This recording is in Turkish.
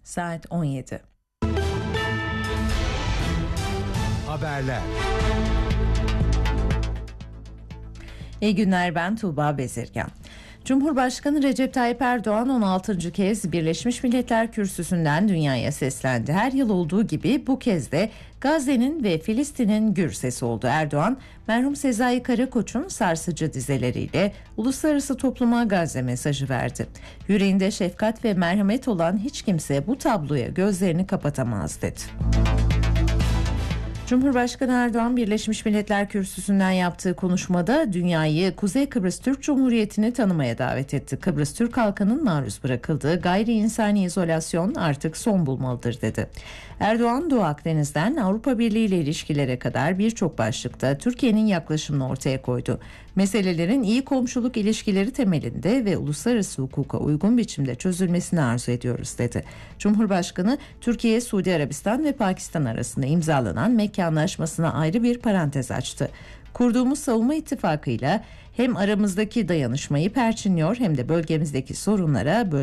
Saat 17. Haberler. İyi günler, ben Tuğba Bezirgan. Cumhurbaşkanı Recep Tayyip Erdoğan 16. kez Birleşmiş Milletler Kürsüsü'nden dünyaya seslendi. Her yıl olduğu gibi bu kez de Gazze'nin ve Filistin'in gür sesi oldu. Erdoğan, merhum Sezai Karakoç'un sarsıcı dizeleriyle uluslararası topluma Gazze mesajı verdi. Yüreğinde şefkat ve merhamet olan hiç kimse bu tabloya gözlerini kapatamaz dedi. Cumhurbaşkanı Erdoğan Birleşmiş Milletler Kürsüsü'nden yaptığı konuşmada dünyayı Kuzey Kıbrıs Türk Cumhuriyeti'ni tanımaya davet etti. Kıbrıs Türk halkının maruz bırakıldığı gayri insani izolasyon artık son bulmalıdır dedi. Erdoğan, Doğu Akdeniz'den Avrupa Birliği ile ilişkilere kadar birçok başlıkta Türkiye'nin yaklaşımını ortaya koydu. Meselelerin iyi komşuluk ilişkileri temelinde ve uluslararası hukuka uygun biçimde çözülmesini arzu ediyoruz dedi. Cumhurbaşkanı, Türkiye, Suudi Arabistan ve Pakistan arasında imzalanan Mekke Anlaşması'na ayrı bir parantez açtı. Kurduğumuz savunma ittifakıyla hem aramızdaki dayanışmayı perçinliyor hem de bölgemizdeki sorunlara